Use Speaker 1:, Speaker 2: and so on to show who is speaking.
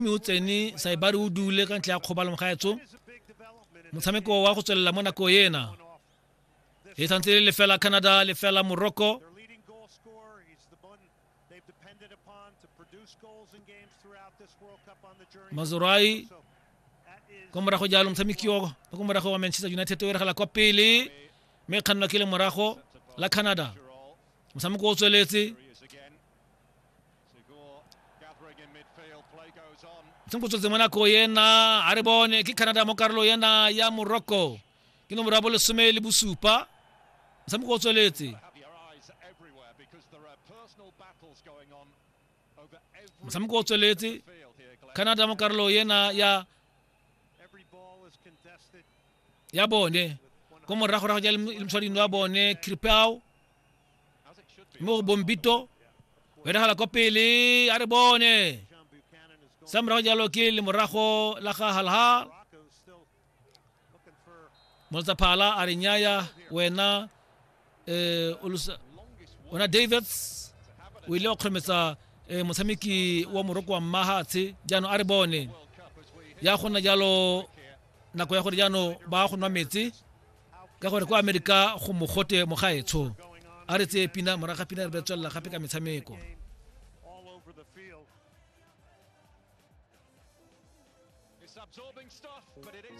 Speaker 1: utseni sa ibari o dule ka ntla khobala mgaetso motshameko wa go tswelela mo nako yena e tshantse le fela Canada le fela Morocco Mazurai komrago jalo mtshamekio komrago wa Manchester United o regala kwa pele me khanna kile morago la Canada motshameko o tsweletse mtshameko tsweletse mo nako yena a re bone ke Canada mo karolo yena ya Morocco ke no morabo le somele bosupa mtshameko o tsweletse mtshameko o tsweletse Canada mo karolo yena ya bone ko morago ra go ja le mtswadino wa bone Kripau mo Bombito we regala kwa pele a re bone samra jalo ke le morago la ga halha molta pala a re nyaya wena ona Davids o ile o khremetsa motshameki wa Morocco wa Mahatse jano a re bone ya gona jalo nako ya gore jano ba go nwa metsi ka gore kwa America go mogote mo gaetsho a re tse pina moraga pina re betswela gape ka metshameko
Speaker 2: It's absorbing stuff, but it is